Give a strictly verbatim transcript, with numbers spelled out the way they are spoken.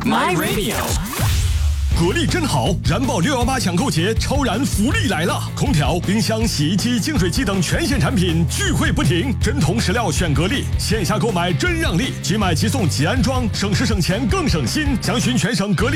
My Radio。 格力真好，燃爆六一八抢购节超燃福利来了！空调、冰箱、洗衣机、净水机等全线产品聚会不停，真铜实料选格力，线下购买真让利，即买即送即安装，省时省钱更省心。详询全省格力。